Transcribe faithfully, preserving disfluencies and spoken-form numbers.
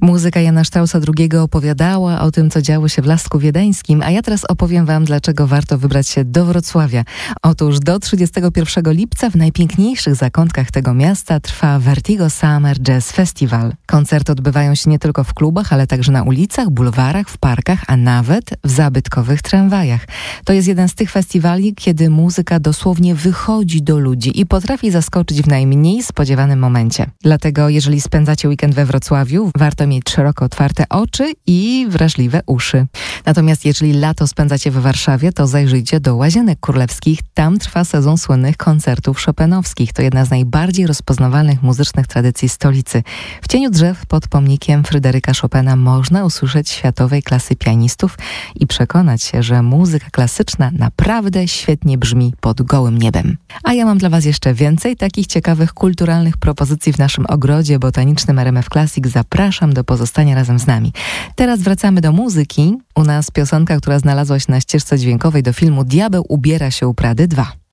Muzyka Jana Straussa drugiego opowiadała o tym, co działo się w Lasku Wiedeńskim, a ja teraz opowiem wam, dlaczego warto wybrać się do Wrocławia. Otóż do trzydziestego pierwszego lipca w najpiękniejszych zakątkach tego miasta trwa Vertigo Summer Jazz Festival. Koncerty odbywają się nie tylko w klubach, ale także na ulicach, bulwarach, w parkach, a nawet w zabytkowych tramwajach. To jest jeden z tych festiwali, kiedy muzyka dosłownie wychodzi do ludzi i potrafi zaskoczyć w najmniej spodziewanym momencie. Dlatego, jeżeli spędzacie weekend we Wrocławiu, warto mieć szeroko otwarte oczy i wrażliwe uszy. Natomiast jeżeli lato spędzacie w Warszawie, to zajrzyjcie do Łazienek Królewskich. Tam trwa sezon słynnych koncertów chopinowskich. To jedna z najbardziej rozpoznawalnych muzycznych tradycji stolicy. W cieniu drzew pod pomnikiem Fryderyka Chopina można usłyszeć światowej klasy pianistów i przekonać się, że muzyka klasyczna naprawdę świetnie brzmi pod gołym niebem. A ja mam dla was jeszcze więcej takich ciekawych kulturalnych propozycji w naszym ogrodzie botanicznym R M F Classic. Zapraszam do pozostania razem z nami. Teraz wracamy do muzyki. U nas piosenka, która znalazła się na ścieżce dźwiękowej do filmu Diabeł ubiera się u Prady dwa.